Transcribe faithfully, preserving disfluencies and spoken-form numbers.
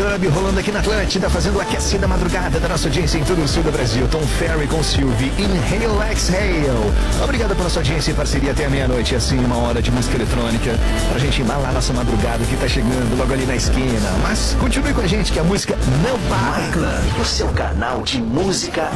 Club rolando aqui na Atlântida, fazendo aquecida madrugada da nossa audiência em todo o sul do Brasil. Tom Ferry com Sylvie, Inhale, Exhale. Obrigado pela sua audiência e parceria até a meia-noite. Assim, uma hora de música eletrônica pra gente embalar nossa madrugada que tá chegando logo ali na esquina. Mas continue com a gente que a música não para. My Club, o seu canal de música